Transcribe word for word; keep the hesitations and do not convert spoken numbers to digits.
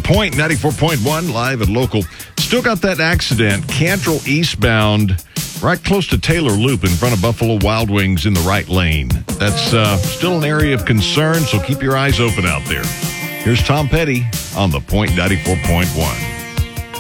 Point ninety-four point one, live and local. Still got that accident, Cantrell eastbound, right close to Taylor Loop in front of Buffalo Wild Wings in the right lane. That's uh, still an area of concern, so keep your eyes open out there. Here's Tom Petty on The Point ninety-four point one.